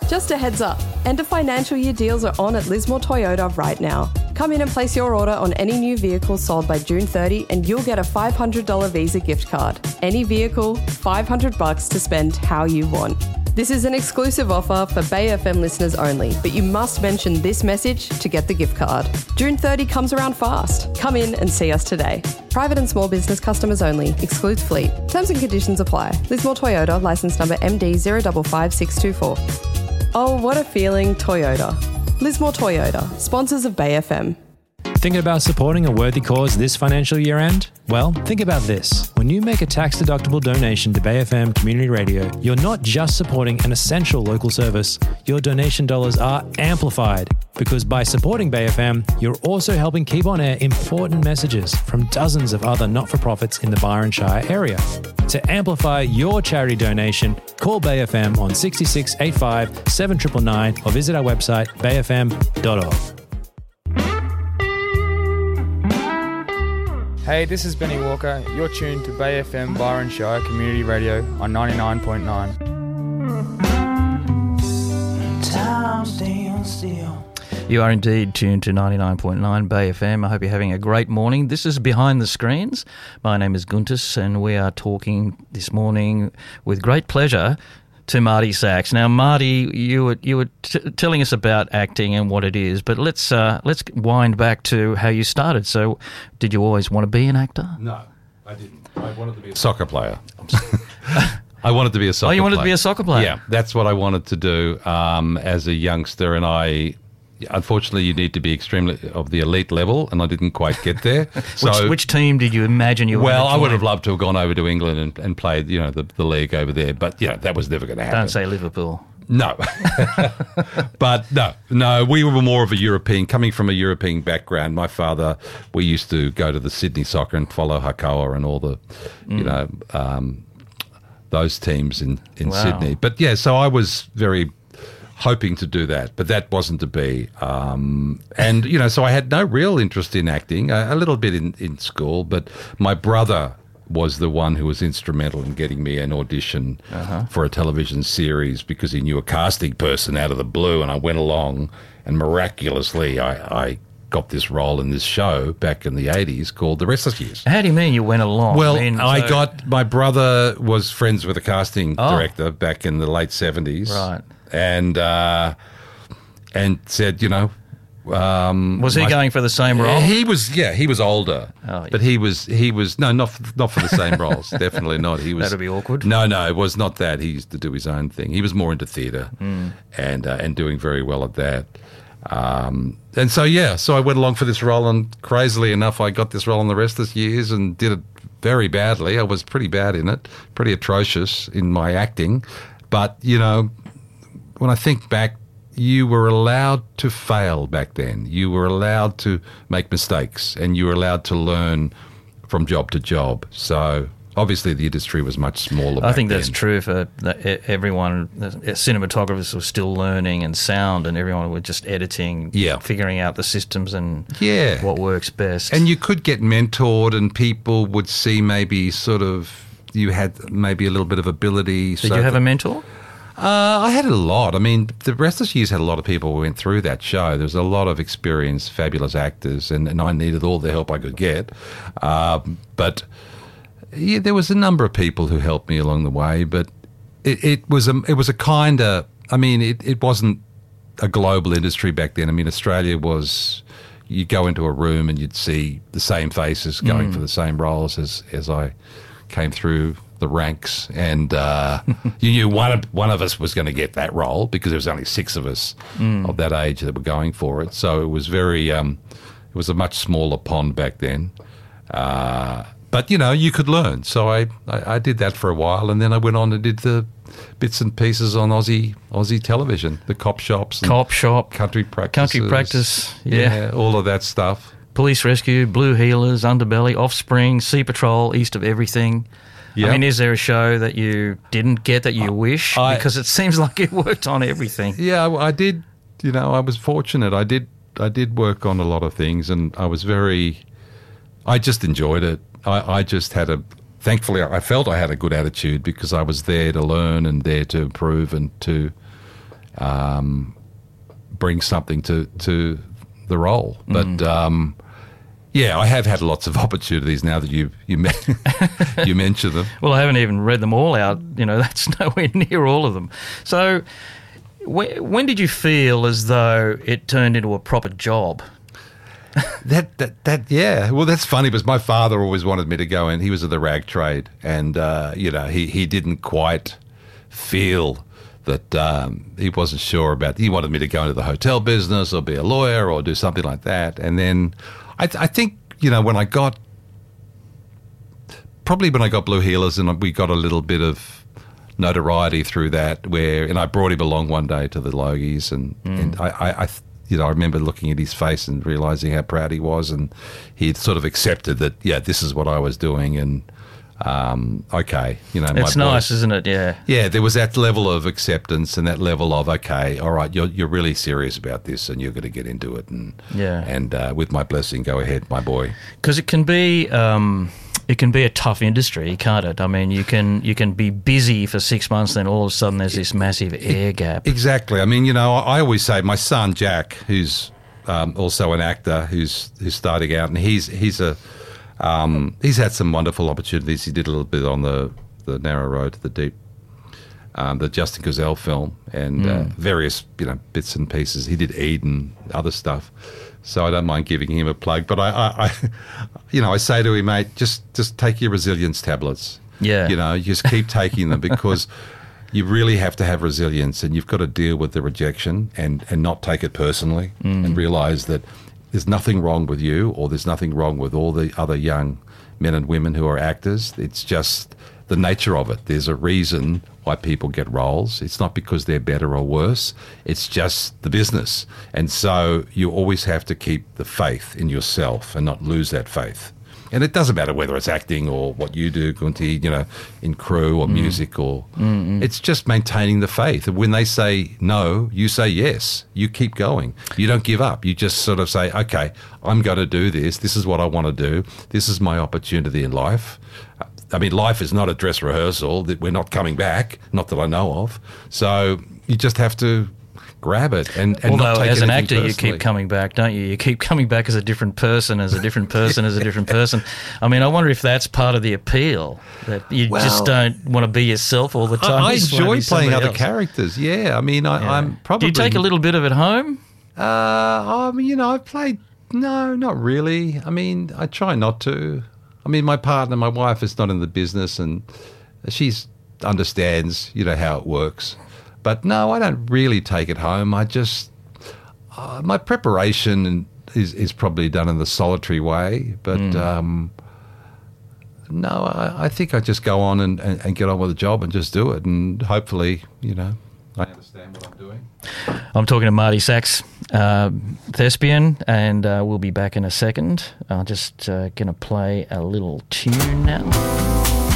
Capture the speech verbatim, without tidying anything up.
Just a heads up, end of financial year deals are on at Lismore Toyota right now. Come in and place your order on any new vehicle sold by June thirtieth and you'll get a five hundred dollars Visa gift card. Any vehicle, five hundred bucks to spend how you want. This is an exclusive offer for Bay F M listeners only, but you must mention this message to get the gift card. June thirtieth comes around fast. Come in and see us today. Private and small business customers only. Excludes fleet. Terms and conditions apply. Lismore Toyota, licence number M D zero five five six two four. Oh, what a feeling, Toyota. Lismore Toyota, sponsors of Bay F M. Thinking about supporting a worthy cause this financial year end? Well, think about this. When you make a tax-deductible donation to Bay F M Community Radio, you're not just supporting an essential local service. Your donation dollars are amplified because by supporting Bay F M, you're also helping keep on air important messages from dozens of other not-for-profits in the Byron Shire area. To amplify your charity donation, call Bay F M on six six eight five seven nine nine nine or visit our website bay f m dot org. Hey, this is Benny Walker. You're tuned to Bay F M Byron Shire Community Radio on ninety-nine point nine. Time stand still. You are indeed tuned to ninety-nine point nine Bay F M. I hope you're having a great morning. This is Behind the Screens. My name is Guntis and we are talking this morning with great pleasure to Marty Sachs. Now, Marty, you were you were t- telling us about acting and what it is, but let's uh, let's wind back to how you started. So, did you always want to be an actor? No, I didn't. I wanted to be a soccer player. I wanted to be a soccer player. Oh, you wanted player. to be a soccer player? Yeah, that's what I wanted to do um, as a youngster, and I... Unfortunately, you need to be extremely of the elite level, and I didn't quite get there. So, which, which team did you imagine you were Well, going to I would join? have loved to have gone over to England and, and played, you know, the, the league over there, but you know that was never going to happen. Don't say Liverpool. No, but no, no. We were more of a European, coming from a European background. My father, we used to go to the Sydney Soccer and follow Hakoah and all the, mm. you know, um, those teams in in wow. Sydney. But yeah, so I was very hoping to do that, but that wasn't to be. Um, and, you know, so I had no real interest in acting, a, a little bit in, in school, but my brother was the one who was instrumental in getting me an audition uh-huh. for a television series because he knew a casting person out of the blue, and I went along and miraculously I, I got this role in this show back in the eighties called The Restless Years. How do you mean you went along? Well, I, mean, I so... got, my brother was friends with a casting oh. director back in the late seventies. Right. And uh, and said, you know, um, was he my, going for the same role? He was, yeah, he was older, oh, yeah. but he was he was no, not for, not for the same roles, definitely not. He was that'd be awkward. No, no, it was not that. He used to do his own thing. He was more into theatre mm. and uh, and doing very well at that. Um, and so yeah, so I went along for this role, and crazily enough, I got this role in The Restless Years and did it very badly. I was pretty bad in it, pretty atrocious in my acting, but you know. When I think back, you were allowed to fail back then. You were allowed to make mistakes, and you were allowed to learn from job to job. So obviously the industry was much smaller I back think that's then. true for everyone. Cinematographers were still learning, and sound, and everyone was just editing, yeah. figuring out the systems and yeah. what works best. And you could get mentored, and people would see maybe sort of you had maybe a little bit of ability. Did so you have that, a mentor? Uh, I had a lot. I mean, The Restless Years had a lot of people who went through that show. There was a lot of experienced, fabulous actors, and, and I needed all the help I could get. Um, but yeah, there was a number of people who helped me along the way. But it, it was a it was a kind of. I mean, it, it wasn't a global industry back then. I mean, Australia was. You go into a room and you'd see the same faces going mm. for the same roles as as I came through the ranks, and uh, you knew one of, one of us was going to get that role because there was only six of us mm. of that age that were going for it. So it was very, um, it was a much smaller pond back then. Uh, but, you know, you could learn. So I, I, I did that for a while, and then I went on and did the bits and pieces on Aussie Aussie television, the Cop Shops. And Cop Shop. Country Practice. Country Practice, yeah. yeah. All of that stuff. Police Rescue, Blue Healers, Underbelly, Offspring, Sea Patrol, East of Everything. Yep. I mean, is there a show that you didn't get that you wish? I, because it seems like it worked on everything. Yeah, I did. You know, I was fortunate. I did. I did work on a lot of things, and I was very. I just enjoyed it. I, I just had a. Thankfully, I felt I had a good attitude because I was there to learn and there to improve and to, um, bring something to to the role. But Mm. um, yeah, I have had lots of opportunities now that you you men- you mention them. Well, I haven't even read them all out. You know, that's nowhere near all of them. So, wh- when did you feel as though it turned into a proper job? That, that, that, yeah. Well, that's funny because my father always wanted me to go in. He was in the rag trade, and uh, you know, he, he didn't quite feel that um, he wasn't sure about. He wanted me to go into the hotel business or be a lawyer or do something like that. And then, I, I think you know, when I got probably when I got Blue Heelers, and we got a little bit of notoriety through that. Where and I brought him along one day to the Logies, and, mm. and I. I, I You know, I remember looking at his face and realising how proud he was, and he sort of accepted that, yeah, this is what I was doing, and um, okay, you know, it's my nice, boy, isn't it? Yeah, yeah. There was that level of acceptance and that level of, okay, all right, you're you're really serious about this, and you're going to get into it, and yeah, and uh, with my blessing, go ahead, my boy, because it can be. Um It can be a tough industry, can't it? I mean, you can you can be busy for six months, then all of a sudden there's this massive air gap. Exactly. I mean, you know, I always say my son Jack, who's um, also an actor, who's who's starting out, and he's he's a um, he's had some wonderful opportunities. He did a little bit on the, the Narrow Road to the Deep, um, the Justin Gazelle film, and mm. uh, various you know bits and pieces. He did Eden, other stuff. So I don't mind giving him a plug, but I, I, I, you know, I say to him, mate, just just take your resilience tablets. Yeah, you know, just keep taking them because you really have to have resilience, and you've got to deal with the rejection and and not take it personally, mm. and realise that there's nothing wrong with you, or there's nothing wrong with all the other young men and women who are actors. It's just the nature of it. There's a reason why people get roles. It's not because they're better or worse. It's just the business. And so you always have to keep the faith in yourself and not lose that faith. And it doesn't matter whether it's acting or what you do, Gunty, you know, in crew or mm. music or... Mm-hmm. It's just maintaining the faith. When they say no, you say yes. You keep going. You don't give up. You just sort of say, okay, I'm going to do this. This is what I want to do. This is my opportunity in life. I mean, life is not a dress rehearsal. That we're not coming back, not that I know of. So you just have to grab it and, and Although, not take as an anything actor, personally. you keep coming back, don't you? You keep coming back as a different person, as a different person, as a different person. I mean, I wonder if that's part of the appeal, that you well, just don't want to be yourself all the time. I, I enjoy playing other else. characters, yeah. I mean, I, yeah. I'm probably... Do you take a little bit of it home? Uh, I mean, you know, I've played... No, not really. I mean, I try not to. I mean, my partner, my wife is not in the business, and she understands, you know, how it works. But no, I don't really take it home. I just, uh, my preparation is, is probably done in the solitary way. But mm. um, no, I, I think I just go on and, and, and get on with the job and just do it. And hopefully, you know, I understand what I'm doing. I'm talking to Marty Sachs, uh, thespian, and uh, we'll be back in a second. I'm just uh, going to play a little tune now.